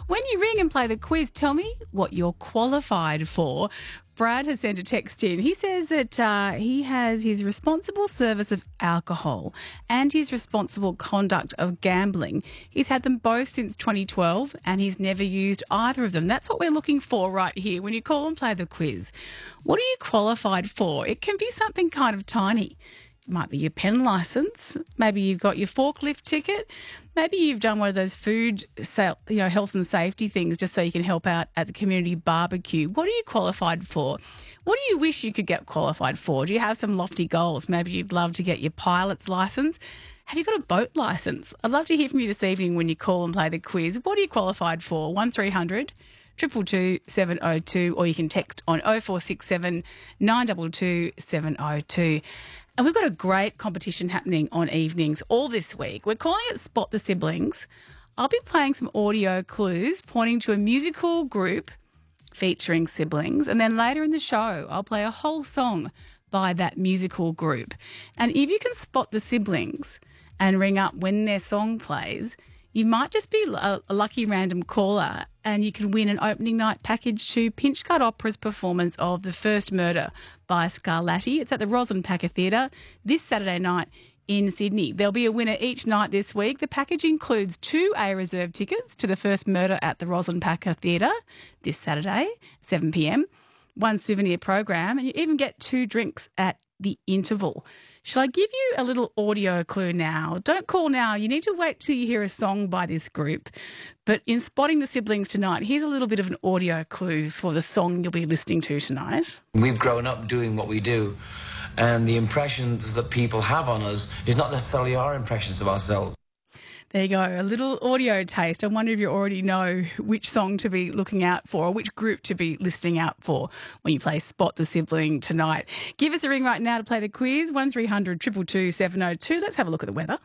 When you ring and play the quiz, tell me what you're qualified for. Brad has sent a text in. He says that he has his responsible service of alcohol and his responsible conduct of gambling. He's had them both since 2012 and he's never used either of them. That's what we're looking for right here when you call and play the quiz. What are you qualified for? It can be something kind of tiny. It might be your pen licence. Maybe you've got your forklift ticket. Maybe you've done one of those health and safety things just so you can help out at the community barbecue. What are you qualified for? What do you wish you could get qualified for? Do you have some lofty goals? Maybe you'd love to get your pilot's licence. Have you got a boat licence? I'd love to hear from you this evening when you call and play the quiz. What are you qualified for? 1300 222 702, or you can text on 0467 922 702. And we've got a great competition happening on evenings all this week. We're calling it Spot the Siblings. I'll be playing some audio clues pointing to a musical group featuring siblings. And then later in the show, I'll play a whole song by that musical group. And if you can spot the siblings and ring up when their song plays, you might just be a lucky random caller and you can win an opening night package to Pinchgut Opera's performance of The First Murder by Scarlatti. It's at the Roslyn-Packer Theatre this Saturday night in Sydney. There'll be a winner each night this week. The package includes 2 A-reserve tickets to The First Murder at the Roslyn-Packer Theatre this Saturday, 7 p.m, 1 souvenir program, and you even get 2 drinks at the interval. Shall I give you a little audio clue now? Don't call now. You need to wait till you hear a song by this group. But in spotting the siblings tonight, here's a little bit of an audio clue for the song you'll be listening to tonight. We've grown up doing what we do, and the impressions that people have on us is not necessarily our impressions of ourselves. There you go, a little audio taste. I wonder if you already know which song to be looking out for or which group to be listening out for when you play Spot the Sibling tonight. Give us a ring right now to play the quiz, 1300 222 702. Let's have a look at the weather.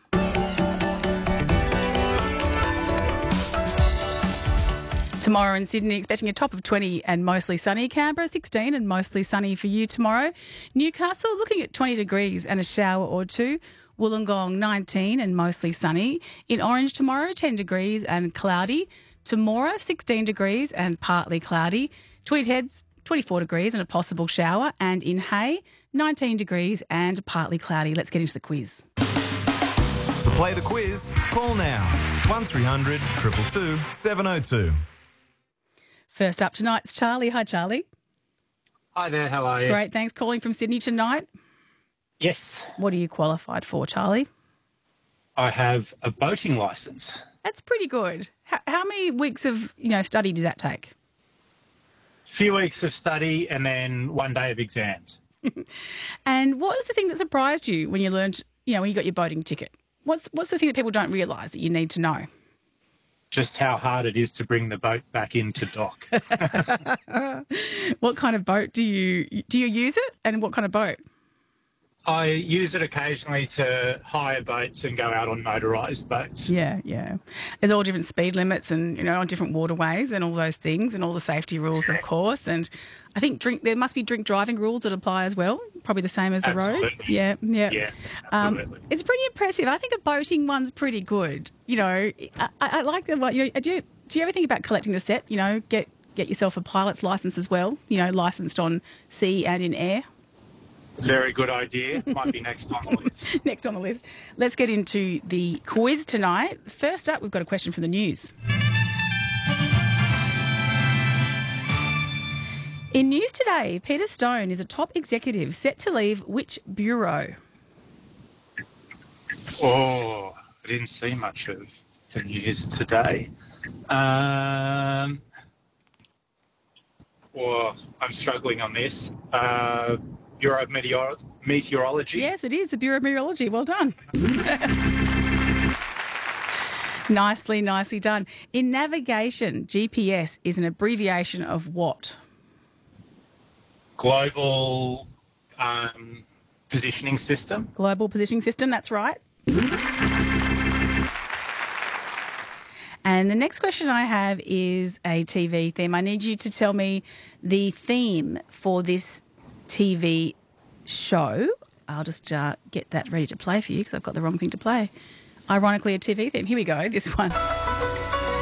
Tomorrow in Sydney, expecting a top of 20 and mostly sunny. Canberra, 16 and mostly sunny for you tomorrow. Newcastle, looking at 20 degrees and a shower or two. Wollongong, 19 and mostly sunny. In Orange tomorrow, 10 degrees and cloudy. Tomorrow, 16 degrees and partly cloudy. Tweed Heads, 24 degrees and a possible shower. And in Hay, 19 degrees and partly cloudy. Let's get into the quiz. To play the quiz, call now. 1300 222 702. First up tonight's Charlie. Hi, Charlie. Hi there, how are you? Great, thanks. Calling from Sydney tonight. Yes. What are you qualified for, Charlie? I have a boating licence. That's pretty good. How many weeks of study did that take? A few weeks of study and then 1 day of exams. And what was the thing that surprised you when you learned, when you got your boating ticket? What's the thing that people don't realise that you need to know? Just how hard it is to bring the boat back into dock. What kind of boat do you use it, and what kind of boat? I use it occasionally to hire boats and go out on motorised boats. Yeah. There's all different speed limits and, on different waterways and all those things and all the safety rules, of course. And I think there must be drink driving rules that apply as well, probably the same as the road. Yeah. Yeah, absolutely. It's pretty impressive. I think a boating one's pretty good. I like the one. Do you ever think about collecting the set? Get yourself a pilot's licence as well, licensed on sea and in air. Very good idea. Might be next on the list. Next on the list. Let's get into the quiz tonight. First up, we've got a question from the news. In news today, Peter Stone is a top executive set to leave which bureau? Oh, I didn't see much of the news today. I'm struggling on this. Bureau of Meteorology. Yes, it is the Bureau of Meteorology. Well done. Nicely done. In navigation, GPS is an abbreviation of what? Global Positioning System. Global Positioning System, that's right. And the next question I have is a TV theme. I need you to tell me the theme for this TV show. I'll just get that ready to play for you because I've got the wrong thing to play. Ironically, a TV theme. Here we go, this one.